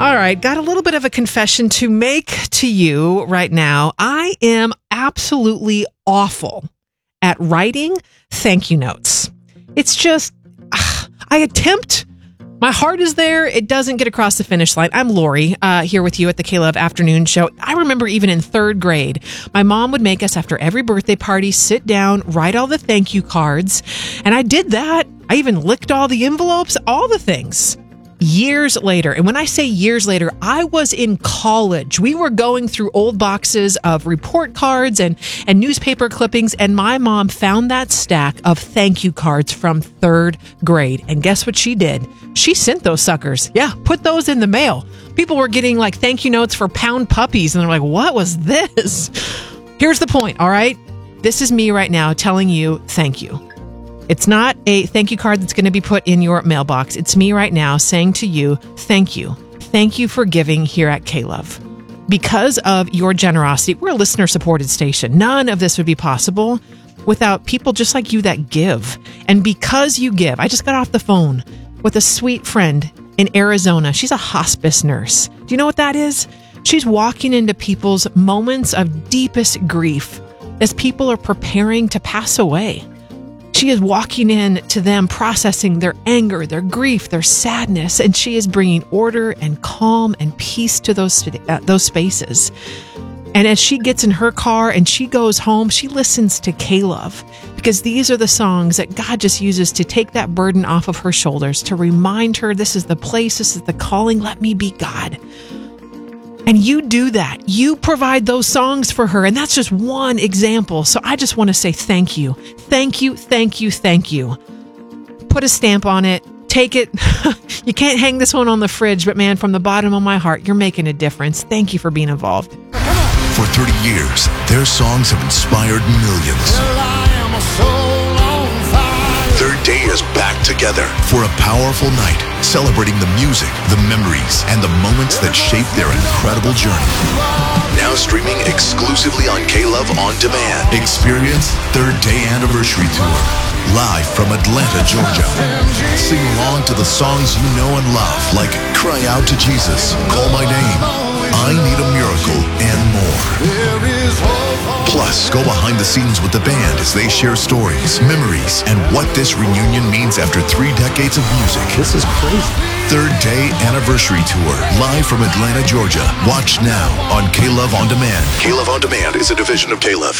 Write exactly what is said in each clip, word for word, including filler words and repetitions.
All right, got a little bit of a confession to make to you right now. I am absolutely awful at writing thank you notes. It's just, ugh, I attempt. My heart is there. It doesn't get across the finish line. I'm Lori, uh, here with you at the K-Love Afternoon Show. I remember even in third grade, my mom would make us, after every birthday party, sit down, write all the thank you cards. And I did that. I even licked all the envelopes, all the things. Years later, and when I say years later, I was in college. We were going through old boxes of report cards and, and newspaper clippings, and my mom found that stack of thank you cards from third grade. And guess what she did? She sent those suckers. Yeah, put those in the mail. People were getting like thank you notes for pound puppies, and they're like, what was this? Here's the point, all right? This is me right now telling you thank you. It's not a thank you card that's going to be put in your mailbox. It's me right now saying to you, thank you. Thank you for giving here at K-Love. Because of your generosity, we're a listener-supported station. None of this would be possible without people just like you that give. And because you give, I just got off the phone with a sweet friend in Arizona. She's a hospice nurse. Do you know what that is? She's walking into people's moments of deepest grief as people are preparing to pass away. She is walking in to them, processing their anger, their grief, their sadness, and she is bringing order and calm and peace to those uh, those spaces. And as she gets in her car and she goes home, she listens to K-Love, because these are the songs that God just uses to take that burden off of her shoulders, to remind her this is the place, this is the calling, let me be God. And you do that. You provide those songs for her. And that's just one example. So I just want to say thank you. Thank you, thank you, thank you. Put a stamp on it. Take it. You can't hang this one on the fridge, but man, from the bottom of my heart, you're making a difference. Thank you for being involved. For thirty years, their songs have inspired millions. Well, I am a soul on fire. Third Day is back together for a powerful night, celebrating the music, the memories, and the moments that shaped their incredible journey. Now streaming exclusively on K-Love On Demand. Experience Third Day Anniversary Tour, live from Atlanta, Georgia. Sing along to the songs you know and love, like Cry Out to Jesus, Call My Name, I Need a Miracle, and more. Plus, go behind the scenes with the band as they share stories, memories, and what this reunion means after three decades of music. This is crazy. Third Day Anniversary Tour, live from Atlanta, Georgia. Watch now on K-Love On Demand. K-Love On Demand is a division of K-Love.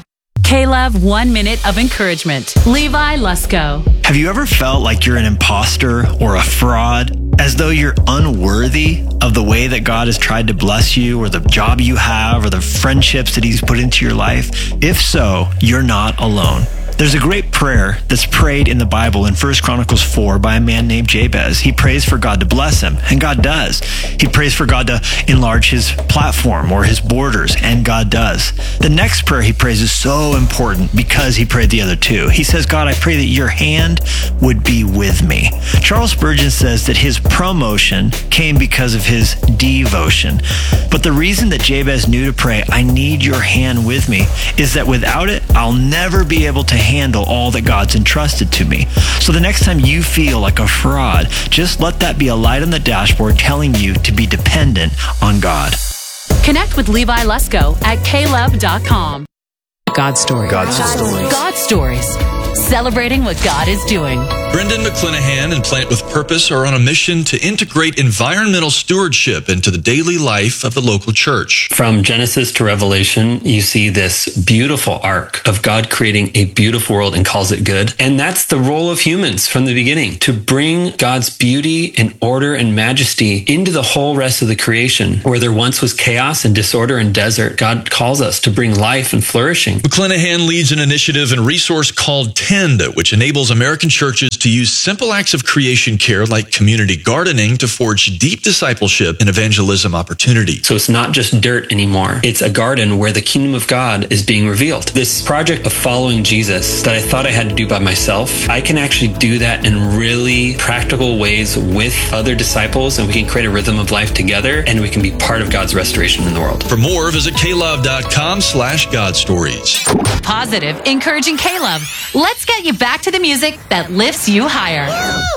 K-Love One Minute of Encouragement. Levi Lusko. Have you ever felt like you're an imposter or a fraud? As though you're unworthy of the way that God has tried to bless you, or the job you have, or the friendships that He's put into your life? If so, you're not alone. There's a great prayer that's prayed in the Bible in First Chronicles four by a man named Jabez. He prays for God to bless him, and God does. He prays for God to enlarge his platform or his borders, and God does. The next prayer he prays is so important because he prayed the other two. He says, God, I pray that your hand would be with me. Charles Spurgeon says that his promotion came because of his devotion. But the reason that Jabez knew to pray, I need your hand with me, is that without it, I'll never be able to handle all that God's entrusted to me. So the next time you feel like a fraud, just let that be a light on the dashboard telling you to be dependent on God. Connect with Levi Lusko at K love dot com. God story. God's story. God Stories. Celebrating what God is doing. Brendan McClanahan and Plant with Purpose are on a mission to integrate environmental stewardship into the daily life of the local church. From Genesis to Revelation, you see this beautiful arc of God creating a beautiful world and calls it good. And that's the role of humans from the beginning, to bring God's beauty and order and majesty into the whole rest of the creation. Where there once was chaos and disorder and desert, God calls us to bring life and flourishing. McClanahan leads an initiative and resource called Tend, which enables American churches to use simple acts of creation care like community gardening to forge deep discipleship and evangelism opportunities. So it's not just dirt anymore. It's a garden where the kingdom of God is being revealed. This project of following Jesus that I thought I had to do by myself, I can actually do that in really practical ways with other disciples, and we can create a rhythm of life together, and we can be part of God's restoration in the world. For more, visit klove.com slash God Stories. Positive, encouraging K-Love. Let's get you back to the music that lifts you higher.